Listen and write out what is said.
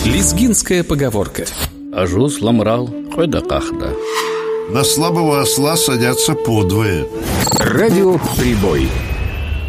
Лезгинская поговорка. Ажуз ламрал, хойда кахда. На слабого осла садятся подвое. Радио «Прибой».